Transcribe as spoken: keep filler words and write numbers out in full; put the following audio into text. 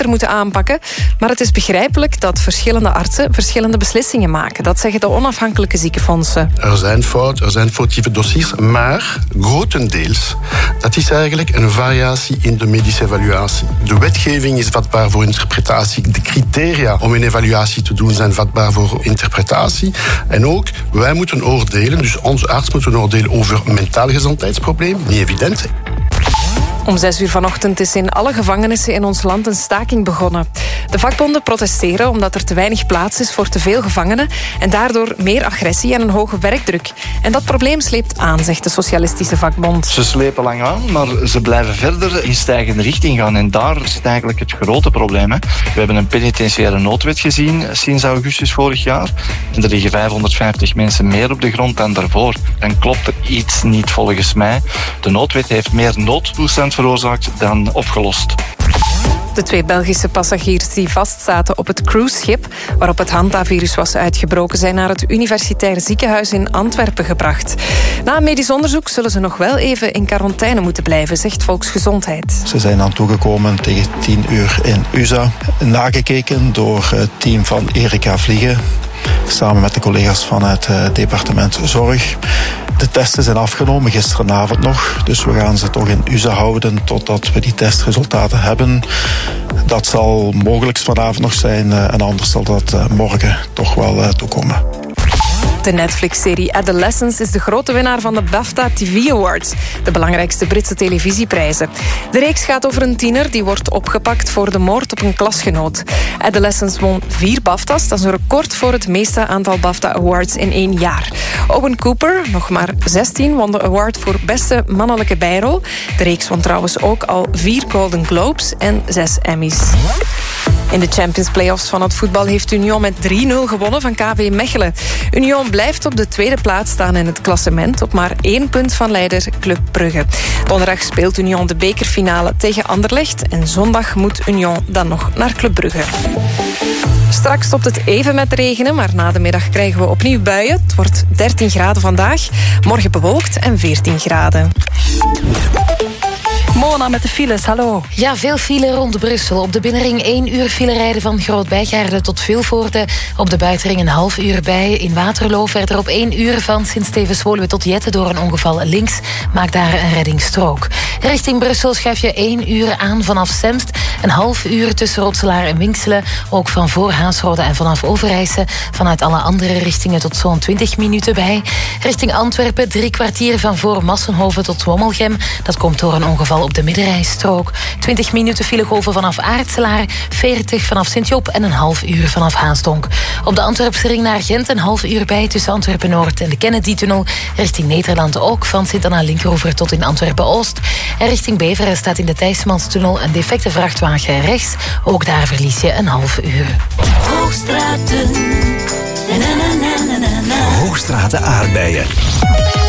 beter moeten aanpakken. Maar het is begrijpelijk dat verschillende artsen verschillende beslissingen maken. Dat zeggen de onafhankelijke ziekenfondsen. Er zijn fout, er zijn foutieve dossiers, maar grotendeels, dat is eigenlijk een variatie in de medische evaluatie. De wetgeving is vatbaar voor interpretatie. De criteria om een evaluatie te doen zijn vatbaar voor interpretatie. En ook, wij moeten oordelen, dus onze arts moet oordelen over mentaal gezondheidsprobleem. Niet evident. Om zes uur vanochtend is in alle gevangenissen in ons land een staking begonnen. De vakbonden protesteren omdat er te weinig plaats is voor te veel gevangenen en daardoor meer agressie en een hoge werkdruk. En dat probleem sleept aan, zegt de Socialistische Vakbond. Ze slepen lang aan, maar ze blijven verder in stijgende richting gaan. En daar zit eigenlijk het grote probleem. Hè. We hebben een penitentiaire noodwet gezien sinds augustus vorig jaar. En er liggen vijfhonderdvijftig mensen meer op de grond dan daarvoor. Dan klopt er iets niet volgens mij. De noodwet heeft meer noodtoestand veroorzaakt dan opgelost. De twee Belgische passagiers die vastzaten op het cruiseschip waarop het hantavirus was uitgebroken zijn naar het Universitair Ziekenhuis in Antwerpen gebracht. Na een medisch onderzoek zullen ze nog wel even in quarantaine moeten blijven, zegt Volksgezondheid. Ze zijn aan toegekomen tegen tien uur in U S A. Nagekeken door het team van Erika Vliegen, samen met de collega's van het departement Zorg. De testen zijn afgenomen, gisteravond nog. Dus we gaan ze toch in U S A houden totdat we die testresultaten hebben. Dat zal mogelijk vanavond nog zijn en anders zal dat morgen toch wel toekomen. De Netflix-serie Adolescence is de grote winnaar van de BAFTA T V Awards, de belangrijkste Britse televisieprijzen. De reeks gaat over een tiener die wordt opgepakt voor de moord op een klasgenoot. Adolescence won vier BAFTA's, dat is een record voor het meeste aantal BAFTA Awards in één jaar. Owen Cooper, nog maar zestien, won de award voor beste mannelijke bijrol. De reeks won trouwens ook al vier Golden Globes en zes Emmys. In de Champions Playoffs van het voetbal heeft Union met drie nul gewonnen van K V Mechelen. Union blijft op de tweede plaats staan in het klassement op maar één punt van leider Club Brugge. Donderdag speelt Union de bekerfinale tegen Anderlecht en zondag moet Union dan nog naar Club Brugge. Straks stopt het even met regenen, maar na de middag krijgen we opnieuw buien. Het wordt dertien graden vandaag, morgen bewolkt en veertien graden. Mona met de files, hallo. Ja, veel file rond Brussel. Op de binnenring één uur file rijden van Groot-Bijgaarde tot Vilvoorde. Op de buitenring een half uur bij. In Waterloo verder op één uur van Sint-Stevens-Woluwe tot Jette door een ongeval links. Maak daar een reddingsstrook. Richting Brussel schuif je één uur aan vanaf Semst. Een half uur tussen Rotselaar en Winkselen. Ook van voor Haasrode en vanaf Overijse. Vanuit alle andere richtingen tot zo'n twintig minuten bij. Richting Antwerpen drie kwartier van voor Massenhoven tot Wommelgem. Dat komt door een ongeval op de middenrijstrook. twintig minuten filegolven vanaf Aartselaar, veertig vanaf Sint-Job en een half uur vanaf Haasdonk. Op de Antwerpse ring naar Gent een half uur bij tussen Antwerpen-Noord en de Kennedy-tunnel. Richting Nederland ook van Sint-Anna-Linkeroever tot in Antwerpen-Oost. En richting Beveren staat in de Thijsmanstunnel een defecte vrachtwagen rechts. Ook daar verlies je een half uur. Hoogstraten. Na, na, na, na, na, na. Hoogstraten aardbeien.